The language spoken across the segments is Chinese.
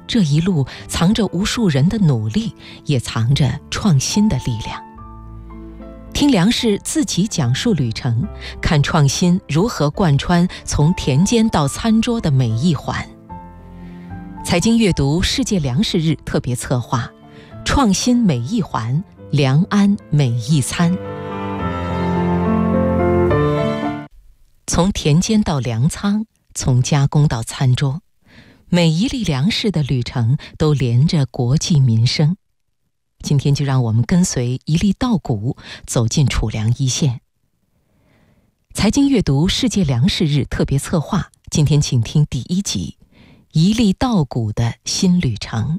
这一路藏着无数人的努力，也藏着创新的力量。听梁氏自己讲述旅程，看创新如何贯穿从田间到餐桌的每一环。财经阅读世界粮食日特别策划，创新每一环，良安每一餐。从田间到粮仓，从加工到餐桌，每一粒粮食的旅程都连着国计民生。今天就让我们跟随一粒稻谷走进储粮一线。财经阅读世界粮食日特别策划，今天请听第1集，一粒稻谷的新旅程。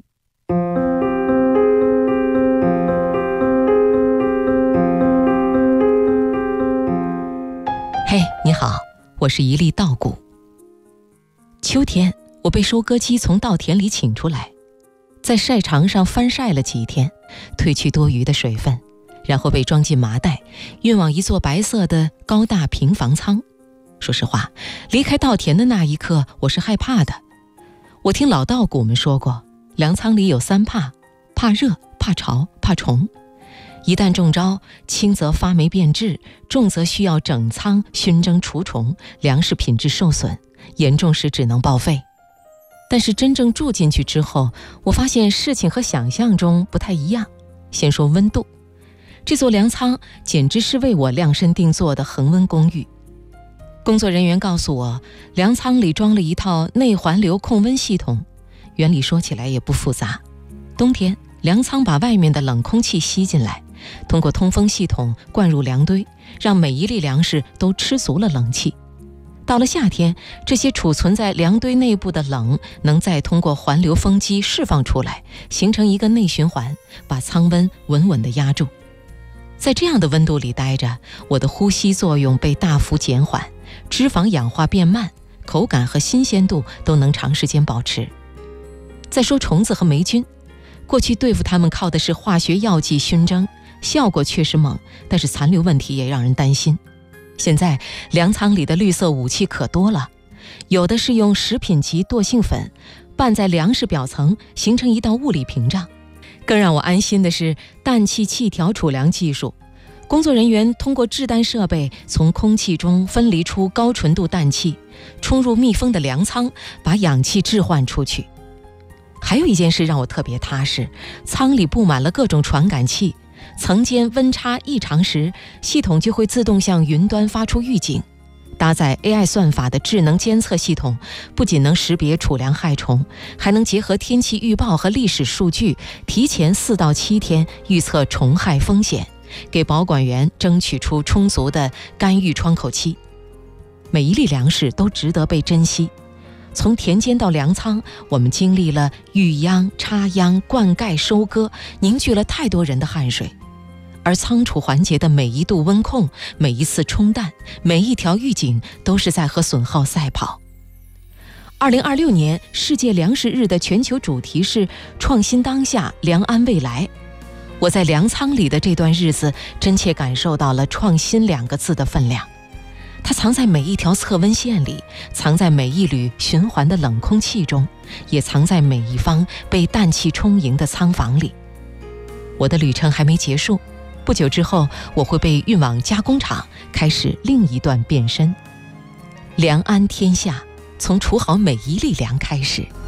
嘿，你好，我是一粒稻谷。秋天，我被收割机从稻田里请出来，在晒场上翻晒了几天，褪去多余的水分，然后被装进麻袋，运往一座白色的高大平房仓。说实话，离开稻田的那一刻，我是害怕的。我听老稻谷们说过，粮仓里有3怕：怕热、怕潮、怕虫。一旦中招，轻则发霉变质，重则需要整仓熏蒸除虫，粮食品质受损，严重时只能报废。但是真正住进去之后，我发现事情和想象中不太一样。先说温度，这座粮仓简直是为我量身定做的恒温公寓。工作人员告诉我，粮仓里装了一套内环流控温系统，原理说起来也不复杂。冬天，粮仓把外面的冷空气吸进来，通过通风系统灌入粮堆，让每一粒粮食都吃足了冷气。到了夏天，这些储存在粮堆内部的冷能再通过环流风机释放出来，形成一个内循环，把仓温稳稳地压住。在这样的温度里待着，我的呼吸作用被大幅减缓，脂肪氧化变慢，口感和新鲜度都能长时间保持。再说虫子和霉菌，过去对付它们靠的是化学药剂熏蒸，效果确实猛，但是残留问题也让人担心。现在粮仓里的绿色武器可多了，有的是用食品级惰性粉拌在粮食表层，形成一道物理屏障。更让我安心的是氮气气条储粮技术，工作人员通过制氮设备从空气中分离出高纯度氮气，冲入密封的粮仓，把氧气置换出去。还有一件事让我特别踏实，仓里布满了各种传感器，层间温差异常时，系统就会自动向云端发出预警。搭载 AI 算法的智能监测系统，不仅能识别储粮害虫，还能结合天气预报和历史数据，提前4到7天预测虫害风险，给保管员争取出充足的干预窗口期。每一粒粮食都值得被珍惜。从田间到粮仓，我们经历了育秧、插秧、灌溉、收割，凝聚了太多人的汗水。而仓储环节的每一度温控，每一次冲淡，每一条预警，都是在和损耗赛跑。2026年世界粮食日的全球主题是创新当下，良安未来。我在粮仓里的这段日子，真切感受到了创新2个字的分量。它藏在每一条测温线里，藏在每一缕循环的冷空气中，也藏在每一方被氮气充盈的仓房里。我的旅程还没结束，不久之后，我会被运往加工厂，开始另一段变身。良安天下，从储好每一粒粮开始。